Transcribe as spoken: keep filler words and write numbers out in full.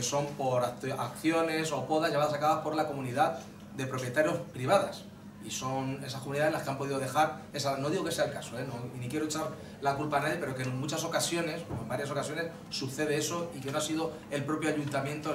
que son por acciones o podas llevadas a cabo por la comunidad de propietarios privadas. Y son esas comunidades las que han podido dejar, esa, no digo que sea el caso, ¿eh? no, ni quiero echar la culpa a nadie, pero que en muchas ocasiones, en varias ocasiones, sucede eso y que no ha sido el propio ayuntamiento